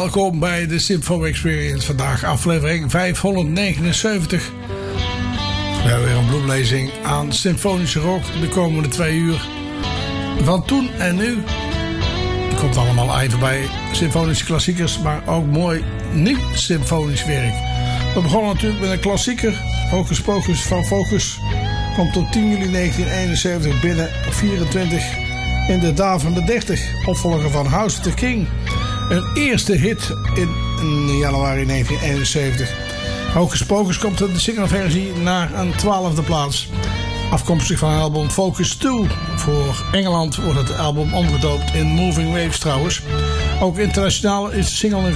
Welkom bij de Symphony Experience. Vandaag aflevering 579. We hebben weer een bloemlezing aan symfonische rock de komende 2 uur. Van toen en nu. Het komt allemaal even bij symfonische klassiekers, maar ook mooi nieuw symfonisch werk. We begonnen natuurlijk met een klassieker. Hocus Pocus van Focus komt op 10 juli 1971 binnen, op 24 in de Daven de 30. Opvolger van House of the King. Een eerste hit in januari 1971. Hocus Pocus komt in de singleversie naar een 12e plaats. Afkomstig van het album Focus 2. Voor Engeland wordt het album omgedoopt in Moving Waves trouwens. Ook internationaal is de single